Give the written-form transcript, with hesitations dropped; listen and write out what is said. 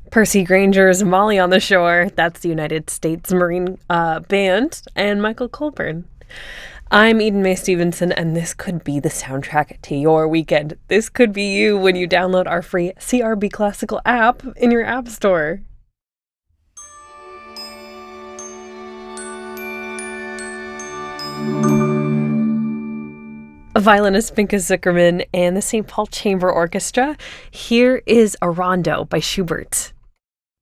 Percy Granger's Molly on the Shore. That's the United States Marine Band, and Michael Colburn. I'm Eden Mae Stevenson, and this could be the soundtrack to your weekend. This could be you when you download our free CRB Classical app in your app store. Violinist Pinka Zuckerman and the St. Paul Chamber Orchestra. Here is a rondo by Schubert.